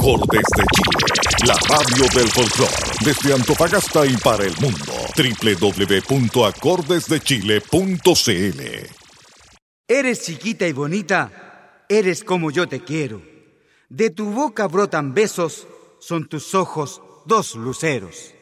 Acordes de Chile, la radio del folclor, desde Antofagasta y para el mundo. www.acordesdechile.cl. Eres chiquita y bonita, eres como yo te quiero. De tu boca brotan besos, son tus ojos dos luceros.